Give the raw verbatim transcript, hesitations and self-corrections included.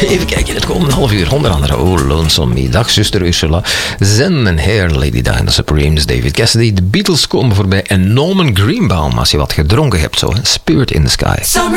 Even kijken, het komende half uur. Onder andere Oh Lonesome Me. Dag zuster Ursula. Zen and Hair, Lady Di and the Supremes, David Cassidy. De Beatles komen voorbij. En Norman Greenbaum, als je wat gedronken hebt zo. Spirit in the Sky.